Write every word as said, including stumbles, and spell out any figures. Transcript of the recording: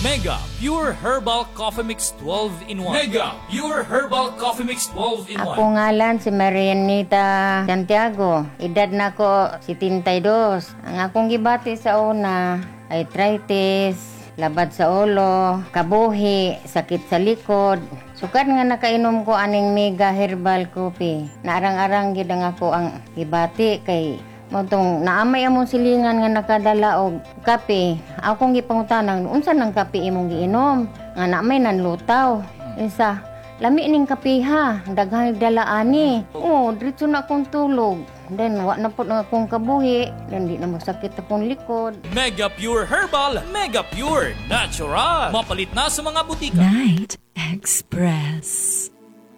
Mega Pure Herbal Coffee Mix twelve in one. Mega Pure Herbal Coffee Mix twelve in one. Ako ngalan si Marianita Santiago. Edad na ko setenta y dos. Ang akong gibati sa una ay arthritis, labad sa ulo, kabuhi, sakit sa likod. Sukad nga nakainom ko aning Mega Herbal Coffee. Naarang-arang gid ang ako ang gibati kay motong naamay among silingan nga nakadala og kape. Akong gipangutanan, unsa nang kape imong giinom? Nga naamay nanlutaw. Isa, lami ning kape ha, daghang dala ani. Oh, diretso na akong tulog. Then wa na po na akong kabuhi, then di na masakit akong likod. Mega Pure Herbal, Mega Pure Natural. Mapalit na sa mga butika. Night Express.